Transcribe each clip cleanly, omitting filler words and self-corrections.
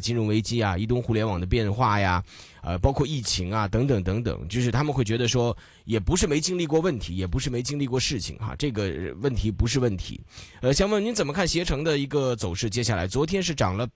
金融危机啊、移动互联网的变化呀，包括疫情啊等等等等，就是他们会觉得说，也不是没经历过问题，也不是没经历过事情哈，这个问题不是问题。想问您怎么看携程的一个走势？接下来昨天是涨了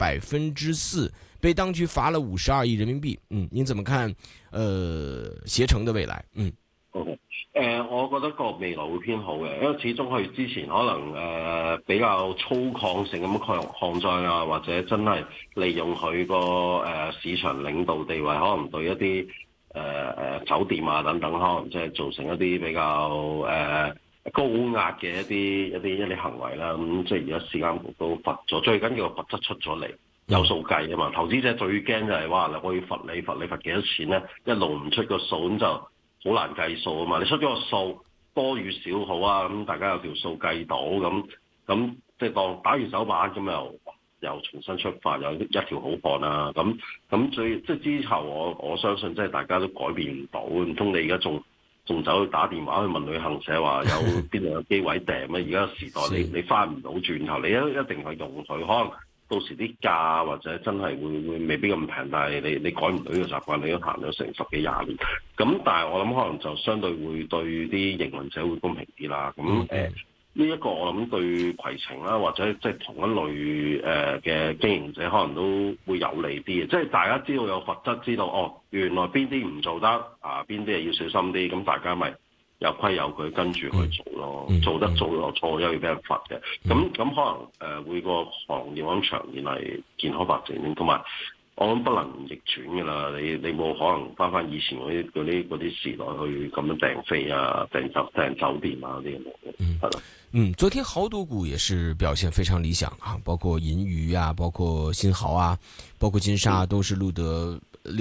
4%，被当局罚了52亿人民币。您怎么看？携程的未來？ 我覺得個未來會偏好嘅，因為始終佢之前可能比較粗獷性咁抗災啊，或者真係利用佢個市場領導地位，可能對一啲酒店啊等等，可能即係造成一啲比較高壓嘅一啲行為啦。咁即係而家市監局都罰咗，最緊要個罰則出咗嚟。有數計啊嘛，投資者最驚就係話我要罰你罰幾多錢咧，一路唔出個數咁就好難計數啊嘛。你出咗個數多與少好啊，咁大家有條數計到，咁即係當打完手板咁又重新出發，有一條好漢啊。咁最即係之後我相信即係大家都改變唔到，唔通你而家仲走去打電話去問旅行社話有邊度有機位訂咩？而家時代你翻唔到轉頭，你一定係用佢可能。到時啲價或者真係會未必咁平，但係你改唔到呢個習慣，你都行咗成10幾20年。咁但係我諗可能就相對會對啲營運者會公平啲啦。咁呢一個我諗對攜程啦，或者即係同一類嘅經營者可能都會有利啲嘅。即係大家知道有罰則，知道原來邊啲唔做得啊，邊啲係要小心啲，咁大家咪有規有矩跟住去做咯，做得做落錯又要俾人罰嘅，咁可能會個行業咁長遠係健康發展，同埋我諗不能逆轉㗎啦，你冇可能翻以前嗰啲時代去咁樣訂飛啊、訂酒店啊嗰啲咁嘅，係咯。 昨天豪賭股也是表現非常理想啊，包括銀娛啊，包括新濠啊，包括金沙都是錄得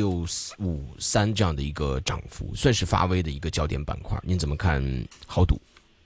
653這樣的一個漲幅，算是發威的一個焦點板塊。您怎麼看豪賭？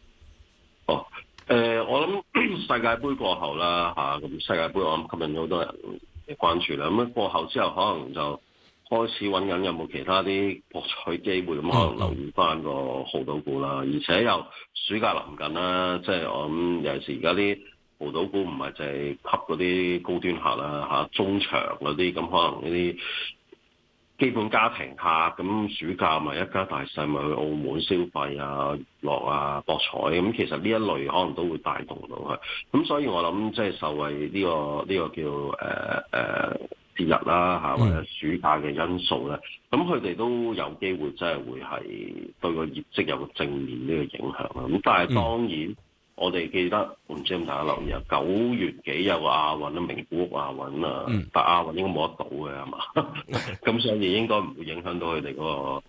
我諗世界盃過後啦咁世界盃我諗吸引咗好多人嘅關注啦。咁過後之後可能就開始揾緊有冇其他啲博彩機會，咁可能留意翻個豪賭股啦。而且又暑假臨近啦，即係我諗尤其是而家啲豪賭股唔係淨係吸嗰啲高端客啦中長嗰啲，咁可能呢啲基本家庭客，咁暑假咪一家大細咪去澳門消費啊、樂啊、博彩，咁其實呢一類可能都會帶動到佢。咁所以我諗即係受惠呢個叫節日啦或者暑假嘅因素咧，咁佢哋都有機會真係會係對個業績有個正面呢個影響啦。咁但係當然。我哋記得，唔知大家留意啊，9月幾有個亞運啊，名古屋亞運啊，但亞運應該冇得賭嘅係嘛？咁所以應該唔會影響到佢哋嗰個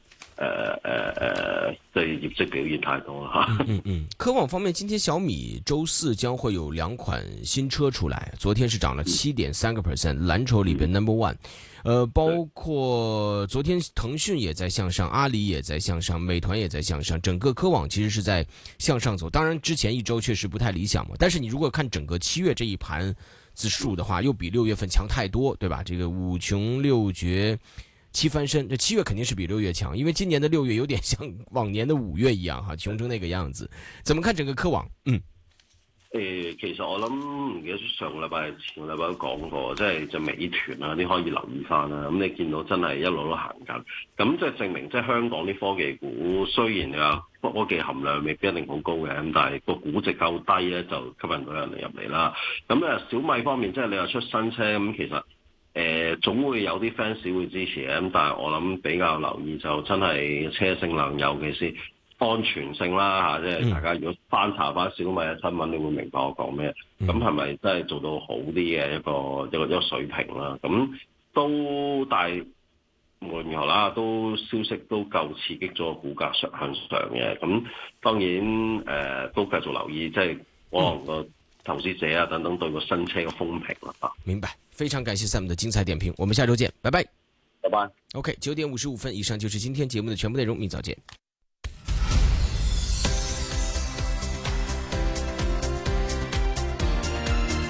對業績表現太多啦。 科網方面，今天小米周四將會有2款新車出來，昨天是漲了7.3%，藍籌裏邊 No.1。包括昨天騰訊也在向上，阿里也在向上，美團也在向上，整個科網其實是在向上走。當然之前一周確實不太理想嘛，但是你如果看整個7月這一盤子數的話，又比6月份強太多，對吧？這個5窮6絕7翻身，這7月肯定是比6月強，因為今年的6月有點像往年的5月一樣哈，窮成那個樣子。怎麼看整個科網？ 其實我諗唔記得上個禮拜、前個禮拜都講過，即係美團啦，你可以留意翻啦。咁你見到真係一路都行緊，咁即係證明即係香港啲科技股雖然啊科技含量未必一定好高嘅，咁但係個估值夠低咧，就吸引到人哋入嚟啦。咁小米方面即係你話出新車，咁其實總會有啲 fans 會支持嘅，咁但係我諗比較留意就真係車性能，尤其是安全性啦即係大家如果翻查翻小米嘅新聞，你會明白我講咩。咁係咪真係做到好啲嘅一個水平啦？咁都但係無論如何啦，都消息都夠刺激咗個股價向上嘅。咁當然都繼續留意，即係可能個投資者啊等等對個新車嘅風評啦。 明白，非常感謝Sam的精彩點評，我們下周見，拜拜。 拜拜。 OK， 9點55分，以上就是今天節目的全部內容，明早見。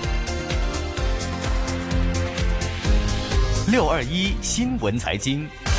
621新聞財經。